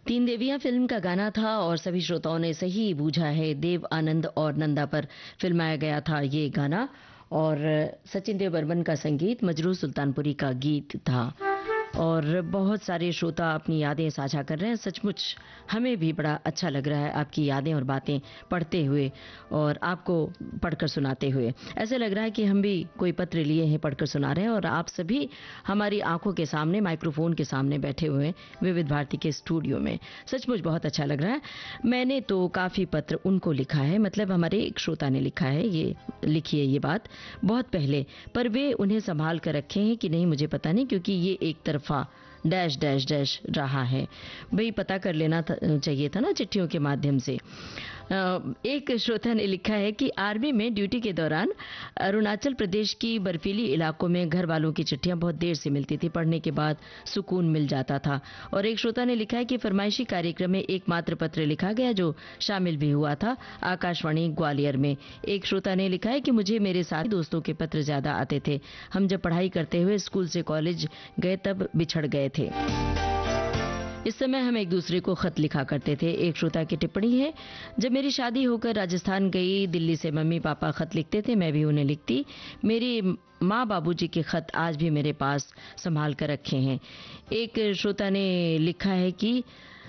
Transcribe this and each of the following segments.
तीन देवियां फिल्म का गाना था और सभी श्रोताओं ने सही बूझा है। देव आनंद और नंदा पर फिल्माया गया था ये गाना और सचिन देव बर्मन का संगीत, मजरूह सुल्तानपुरी का गीत था। और बहुत सारे श्रोता अपनी यादें साझा कर रहे हैं। सचमुच हमें भी बड़ा अच्छा लग रहा है आपकी यादें और बातें पढ़ते हुए और आपको पढ़कर सुनाते हुए। ऐसे लग रहा है कि हम भी कोई पत्र लिए हैं, पढ़कर सुना रहे हैं और आप सभी हमारी आंखों के सामने, माइक्रोफोन के सामने बैठे हुए हैं विविध भारती के स्टूडियो में। सचमुच बहुत अच्छा लग रहा है। मैंने तो काफ़ी पत्र उनको लिखा है, मतलब हमारे एक श्रोता ने लिखा है, ये लिखी है ये बात बहुत पहले, पर वे उन्हें संभाल कर रखे हैं कि नहीं मुझे पता नहीं, क्योंकि ये एक तरफा डैश डैश डैश रहा है। भाई पता कर लेना चाहिए था ना चिट्ठियों के माध्यम से। एक श्रोता ने लिखा है कि आर्मी में ड्यूटी के दौरान अरुणाचल प्रदेश की बर्फीली इलाकों में घर वालों की चिट्ठियां बहुत देर से मिलती थी, पढ़ने के बाद सुकून मिल जाता था। और एक श्रोता ने लिखा है कि फरमाइशी कार्यक्रम में एकमात्र पत्र लिखा गया जो शामिल भी हुआ था आकाशवाणी ग्वालियर में। एक श्रोता ने लिखा है कि मुझे मेरे साथी दोस्तों के पत्र ज्यादा आते थे। हम जब पढ़ाई करते हुए स्कूल से कॉलेज गए तब बिछड़ गए थे। इस समय हम एक दूसरे को खत लिखा करते थे। एक श्रोता की टिप्पणी है, जब मेरी शादी होकर राजस्थान गई, दिल्ली से मम्मी पापा खत लिखते थे, मैं भी उन्हें लिखती। मेरी माँ बाबूजी के खत आज भी मेरे पास संभाल कर रखे हैं। एक श्रोता ने लिखा है कि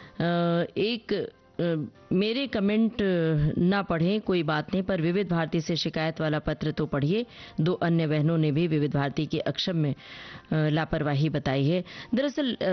मेरे कमेंट ना पढ़ें कोई बात नहीं, पर विविध भारती से शिकायत वाला पत्र तो पढ़िए। दो अन्य बहनों ने भी विविध भारती के अक्षम में लापरवाही बताई है। दरअसल